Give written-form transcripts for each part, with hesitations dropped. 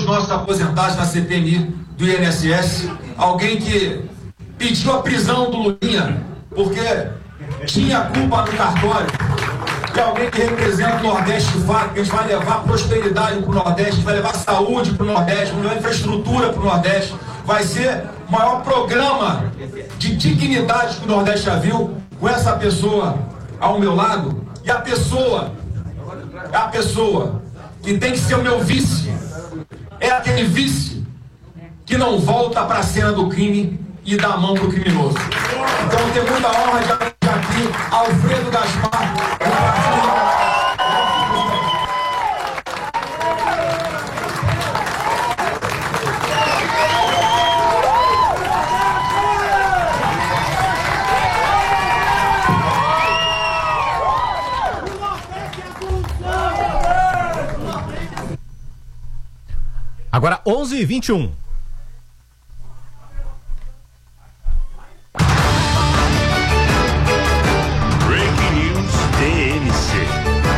os nossos aposentados na CPMI do INSS, alguém que pediu a prisão do Lulinha porque tinha culpa no cartório, de alguém que representa o Nordeste de fato, que a gente vai levar prosperidade para o Nordeste, vai levar saúde para o Nordeste, vai levar infraestrutura para o Nordeste, vai ser o maior programa de dignidade que o Nordeste já viu, com essa pessoa ao meu lado, e a pessoa que tem que ser o meu vice, é aquele vice que não volta para a cena do crime e dá a mão pro criminoso. Então eu tenho muita honra de aqui Alfredo Gaspar, Agora 11h21. Breaking News TNC.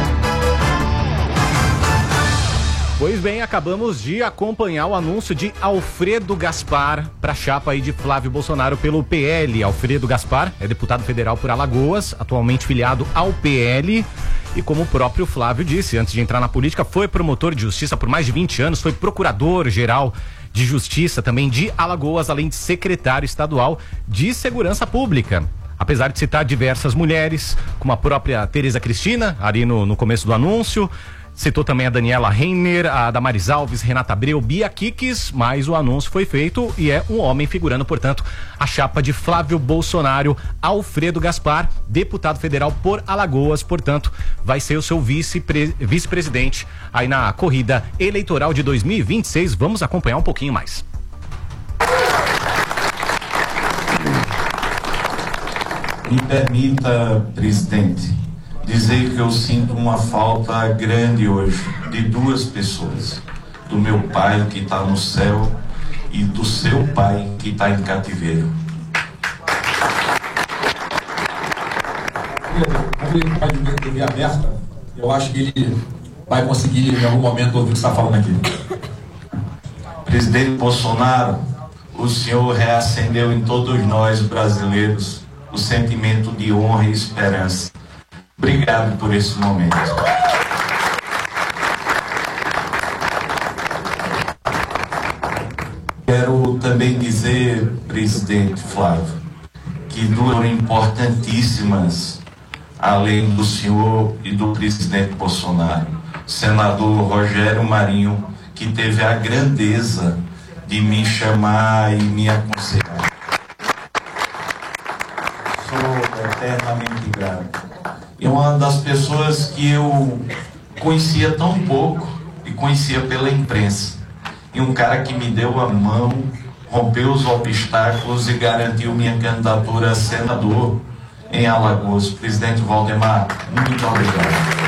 Pois bem, acabamos de acompanhar o anúncio de Alfredo Gaspar para a chapa aí de Flávio Bolsonaro pelo PL. Alfredo Gaspar é deputado federal por Alagoas, atualmente filiado ao PL. E como o próprio Flávio disse, antes de entrar na política, foi promotor de justiça por mais de 20 anos, foi procurador-geral de justiça também de Alagoas, além de secretário estadual de segurança pública. Apesar de citar diversas mulheres, como a própria Tereza Cristina, ali no começo do anúncio, citou também a Daniela Reiner, a Damares Alves, Renata Abreu, Bia Kicis, mas o anúncio foi feito e é um homem figurando, portanto, a chapa de Flávio Bolsonaro, Alfredo Gaspar, deputado federal por Alagoas, portanto, vai ser o seu vice-presidente aí na corrida eleitoral de 2026. Vamos acompanhar um pouquinho mais. Me permita, presidente, dizer que eu sinto uma falta grande hoje de duas pessoas, do meu pai que está no céu e do seu pai que está em cativeiro. Como ele vai de TV aberta, eu acho que ele vai conseguir em algum momento ouvir o que você está falando aqui. Presidente Bolsonaro, o senhor reacendeu em todos nós brasileiros o sentimento de honra e esperança. Obrigado por esse momento. Quero também dizer, presidente Flávio, que duas importantíssimas, além do senhor e do presidente Bolsonaro, o senador Rogério Marinho, que teve a grandeza de me chamar e me aconselhar. Sou eternamente grato. E uma das pessoas que eu conhecia tão pouco e conhecia pela imprensa. E um cara que me deu a mão, rompeu os obstáculos e garantiu minha candidatura a senador em Alagoas. Presidente Valdemar, muito obrigado.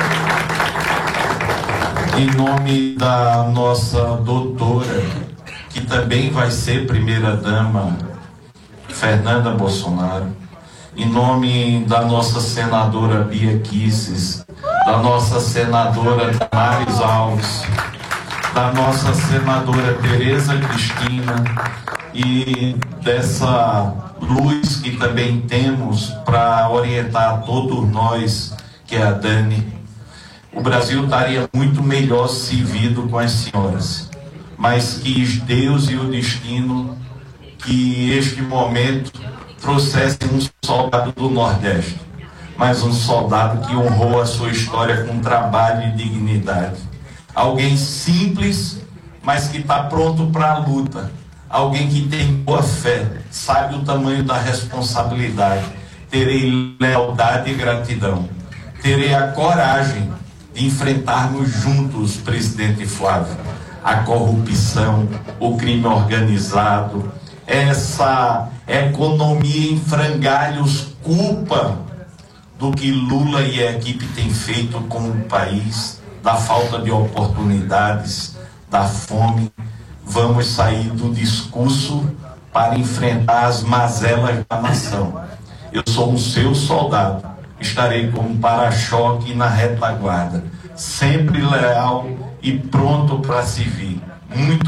Em nome da nossa doutora, que também vai ser primeira-dama, Fernanda Bolsonaro, em nome da nossa senadora Bia Kicis, da nossa senadora Damares Alves, da nossa senadora Tereza Cristina e dessa luz que também temos para orientar todos nós, que é a Dani. O Brasil estaria muito melhor servido com as senhoras, mas quis Deus e o destino que este momento trouxesse um soldado do Nordeste, mas um soldado que honrou a sua história com trabalho e dignidade. Alguém simples, mas que está pronto para a luta. Alguém que tem boa fé, sabe o tamanho da responsabilidade. Terei lealdade e gratidão. Terei a coragem de enfrentarmos juntos, presidente Flávio, a corrupção, o crime organizado, essa economia em frangalhos, culpa do que Lula e a equipe têm feito com o país, da falta de oportunidades, da fome. Vamos sair do discurso para enfrentar as mazelas da nação. Eu sou um seu soldado, estarei como para-choque na retaguarda, sempre leal e pronto para servir. Muito